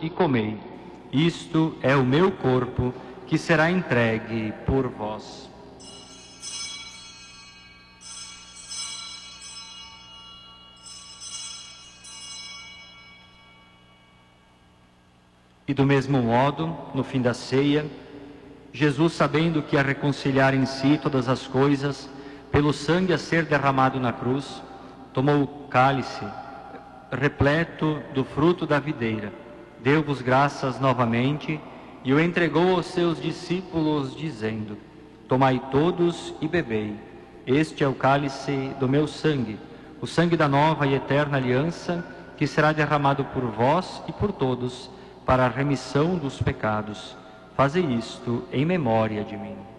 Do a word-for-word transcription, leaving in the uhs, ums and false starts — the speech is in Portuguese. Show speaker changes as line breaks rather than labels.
e comei. Isto é o meu corpo, que será entregue por vós. E do mesmo modo, no fim da ceia, Jesus, sabendo que ia reconciliar em si todas as coisas, pelo sangue a ser derramado na cruz, tomou o cálice, repleto do fruto da videira, deu-vos graças novamente e o entregou aos seus discípulos, dizendo: tomai todos e bebei. Este é o cálice do meu sangue, o sangue da nova e eterna aliança, que será derramado por vós e por todos, para a remissão dos pecados. Fazei isto em memória de mim.